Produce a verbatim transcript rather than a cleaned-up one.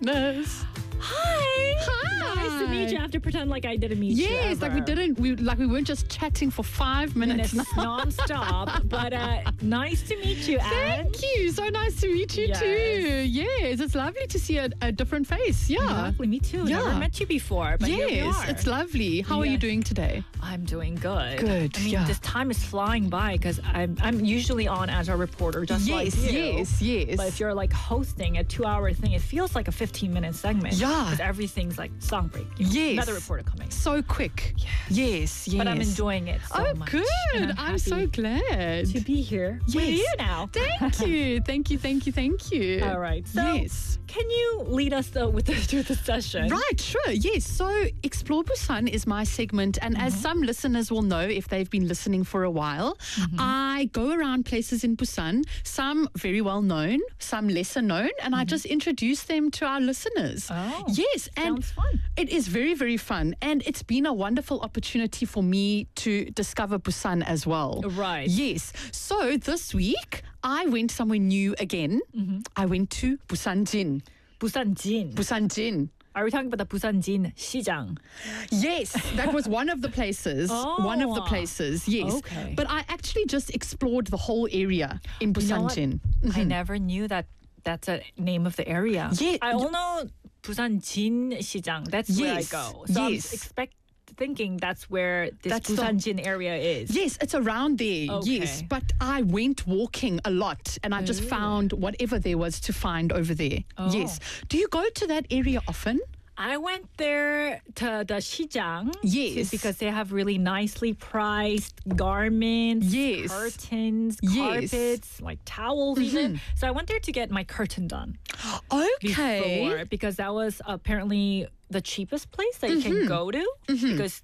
Ness. Hi. Hi. Nice to meet you. I have to pretend like I didn't meet you. Yes, like we didn't, we like we weren't just chatting for five minutes. Minutes non-stop. But uh, nice to meet you, Anne. Thank you. So nice to meet you Yes. too. Yes, it's lovely to see a, a different face. Yeah. Exactly, me too. Yeah. Never met you before, but here we Yes, are. it's lovely. How are you Yes. doing today? I'm doing good. Good, I mean, yeah. this time is flying by because I'm I'm usually on as a reporter, just yes, like you. yes, yes. But if you're like hosting a two-hour thing, it feels like a fifteen-minute segment. Yeah. Because everything's like song break. you know, Yes. Another reporter coming. So quick. Yes, yes. But I'm enjoying it so Oh, much. good. And I'm, I'm so happy glad. to be here with Yes. you now. Thank you. Thank you. Thank you. Thank you. All right. So yes. can you lead us though with the, through the session? Right, sure. Yes. So Explore Busan is my segment. And as some listeners will know, if they've been listening for a while, I go around places in Busan, some very well known, some lesser known, and I just introduce them to our listeners. Oh, yes. And sounds fun. it is very, very fun. And it's been a wonderful opportunity for me to discover Busan as well. Right. Yes. So this week, I went somewhere new again. I went to Busanjin. Busanjin. Busanjin. Are we talking about the Busanjin 시장? Yes, that was one of the places. One of the Oh. places, yes. Okay. But I actually just explored the whole area in You know what? Busanjin. I never knew that that's a name of the area. Yeah. I only know Busanjin 시장. That's where I Yes. go. So Yes. I'm expect thinking that's where this That's the- Busanjin area is. Yes, it's around there. Yes, Okay. but I went walking a lot and I just Ooh. found whatever there was to find over there. Oh. Yes. Do you go to that area often? I went there to the 시장. Yes. to- Because they have really nicely priced garments, Yes. curtains, Yes. carpets, like towels even. So I went there to get my curtain done Okay. before because that was apparently the cheapest place that you can go to because